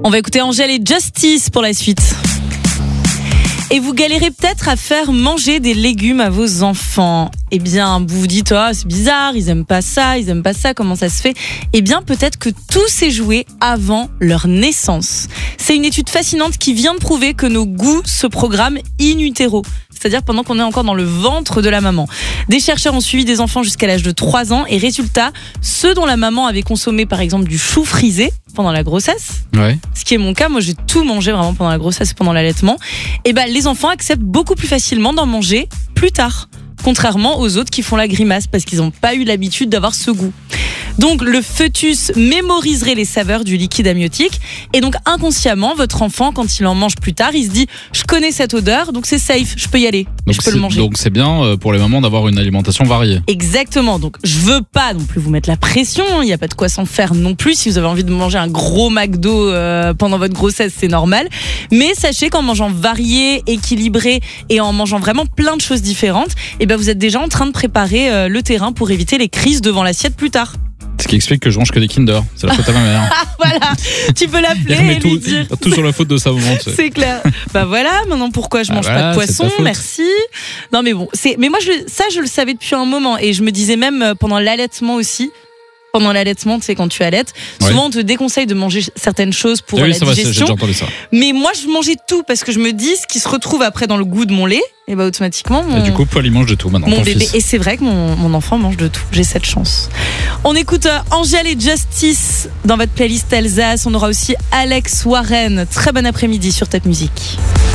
On va écouter Angèle et Justice pour la suite. Et vous galérez peut-être à faire manger des légumes à vos enfants. Eh bien, vous vous dites, oh, c'est bizarre, ils aiment pas ça, comment ça se fait ? Eh bien, peut-être que tout s'est joué avant leur naissance. C'est une étude fascinante qui vient de prouver que nos goûts se programment in utero. C'est-à-dire pendant qu'on est encore dans le ventre de la maman. Des chercheurs ont suivi des enfants jusqu'à l'âge de 3 ans et résultat, ceux dont la maman avait consommé par exemple du chou frisé pendant la grossesse, ce qui est mon cas, moi j'ai tout mangé vraiment pendant la grossesse et pendant l'allaitement, et ben les enfants acceptent beaucoup plus facilement d'en manger plus tard, contrairement aux autres qui font la grimace parce qu'ils n'ont pas eu l'habitude d'avoir ce goût. Donc le fœtus mémoriserait les saveurs du liquide amniotique et donc inconsciemment votre enfant quand il en mange plus tard il se dit je connais cette odeur donc c'est safe, je peux y aller, donc je peux le manger. Donc c'est bien pour les mamans d'avoir une alimentation variée. Exactement, donc je veux pas non plus vous mettre la pression, il n'y a pas de quoi s'en faire non plus, si vous avez envie de manger un gros McDo pendant votre grossesse c'est normal, mais sachez qu'en mangeant varié, équilibré et en mangeant vraiment plein de choses différentes, et ben vous êtes déjà en train de préparer le terrain pour éviter les crises devant l'assiette plus tard. Ce qui explique que je mange que des Kinder. C'est la faute à ma mère. Voilà, tu peux l'appeler et lui dire. Tout sur la faute de sa maman. Tu sais. C'est clair. Bah voilà, maintenant pourquoi je mange pas de poisson ? Merci. Non mais bon, mais moi je le savais depuis un moment et je me disais même pendant l'allaitement aussi. Pendant l'allaitement, tu sais, quand tu allaites, souvent on te déconseille de manger certaines choses pour la digestion. J'ai déjà entendu ça. Mais moi, je mangeais tout parce que je me dis, ce qui se retrouve après dans le goût de mon lait, et bah automatiquement. Et du coup, Paul, il mange de tout maintenant. Mon bébé. Fils. Et c'est vrai que mon enfant mange de tout. J'ai cette chance. On écoute Angèle et Justice dans votre playlist Alsace. On aura aussi Alex Warren. Très bon après-midi sur Top Musique.